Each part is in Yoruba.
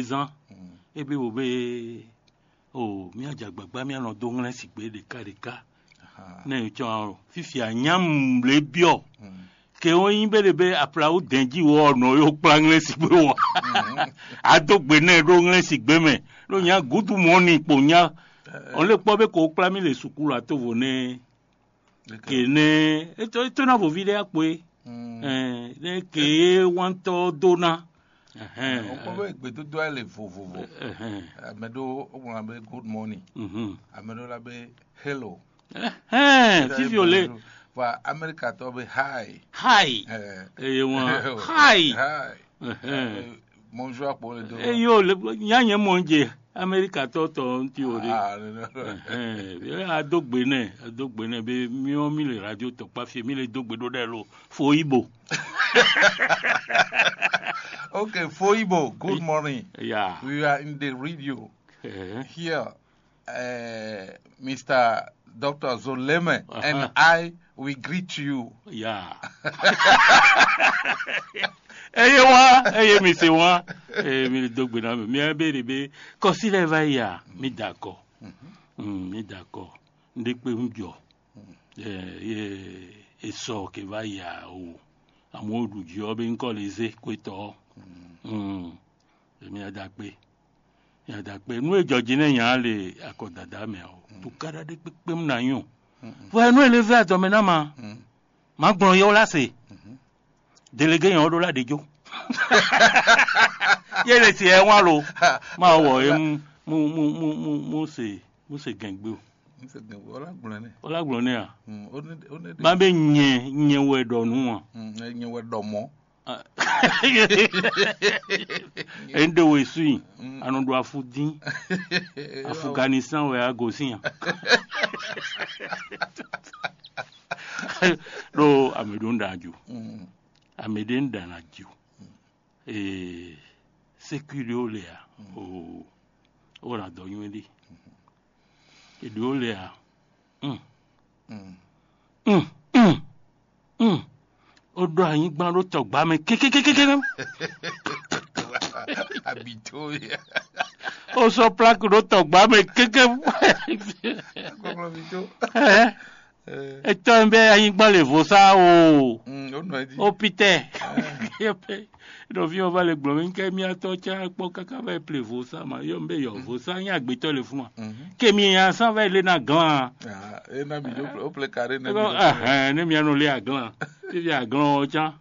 ans et puis oh mi ajagbagba mi ano do nglen sigbe de ka na echo fifi anyam le bio ke oyin be apla o denji wo no yo planglen sigbe wo adogbe na do nglen sigbe me lo nya good morning po nya on le po be ko plami le sukulu atovo ne ke ne eto na vo vide akwe ne ke wanto dona on peut be to do le vovo amedo on be good morning amedo la be hello fifiole va America to be hi hi bonjour pour le do yo nyanye monje America to nti ore adogbe ne be mi o mi le radio to pa fi mi le dogbe do de lo fo Igbo. Okay, for Igbo, good morning. Yeah. We are in the radio. Here, Mr. Dr. Zoleme and I, we greet you. Yeah. Eye mi se wa, mi le dogbe na mi be ko si le va ya, mi d'accord. Mi d'accord. Ndekpe njo. E so ke va ya o. Amodu jo be nko leze kweto. Mi adakpe nu ejoji ne yan le akodada me o tu kara de pepe na yun fo enu eleve atome na ma gbon yo lase délégué yan do la dejo ye le si e wan lo ma wo e mu se gengbe o olagbon ne a ma be yen we do nu won yen we do mo ende we sui anodo afudin Afghanistan we agosin do amedonda ju amedenda na ju sécurité le o la do yindi e do le odo ayin gban ro togba me kekekekeke habito o so plaque ro togba me keke eto nbe ayin gban le vo sa o pite no vi on va le gbon ke mi ato cha po kaka va ple vo sa ma yo mbe yo vo sa yin agbeto le fun ke mi yan san va le na gan e na bi o ple carré na bi ne mi anu le aglan ti aglan o cha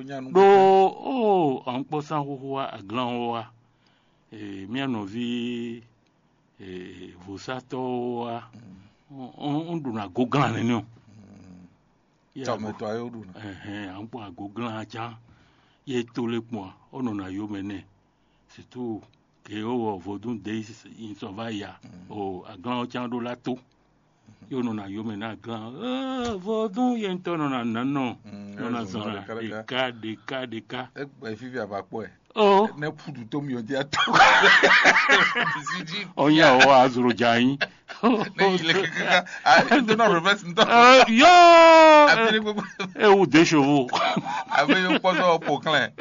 do an po san ho wa aglan wa mi anu vi vo sa to wa on do na goglan ni o ya me to ayo do na an po agoglan cha ye to le pon ono na yo mene surtout que o vodun de in so va ya o aglan o cha do la to yo no na yo mena aglan vodun ye to no na no na zona de ka e fifi abapo ne pudu to mi o dia to onya o azuru jayin ne ile kaka do na reverse nto yo e u de chevaux ave yo poso po clan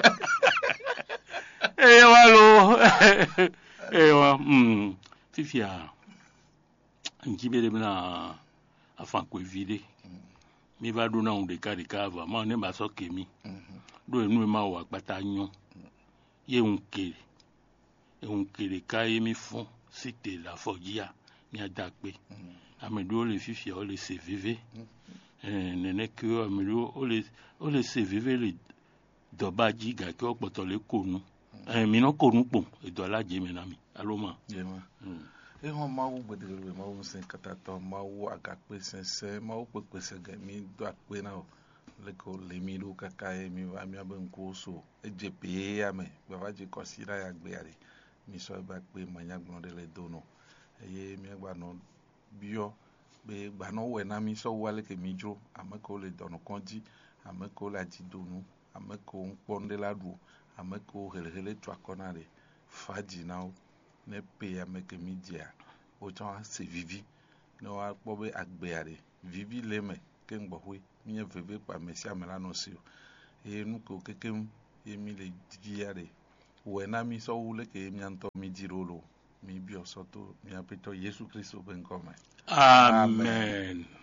walo wa fifi a njibele na afan ko vide mi va do na un de va ma ne ba so kemi do enu ma wa pata yan ye un kere ka ye mi fun cité la fogia ni adakpe amedo le fifi o le cvv nene ke amedo o le cvv le dobaji ga ke opoto le konu mi no konu pon e do la je mi na mi aloma e ho ma wo gbedere ma wo sen katato ma wo agakpe sense ma wo pepese ga mi do akpe na o le ko le mi do kaka e mi wa mi abenko so ejepe ya me baba je consider ya gbe ari mi so ba pe manya gbon de le dono eye mi gba no bio be gba no we na mi so wale ke mi jo ameko le dono konji ameko la ji donu ameko nponde la du ameko hele tu akona re faji na o ne pe ameke media o cha se vivi no a po be agbe ari vivi le me ke ngbo hwe mi veve pa mesi amela no si e nu ko kekem e mi le diare wena mi so wule ke mi anto mi dirolo mi bio soto mi apeto Yesu Kristo ben come. Amen.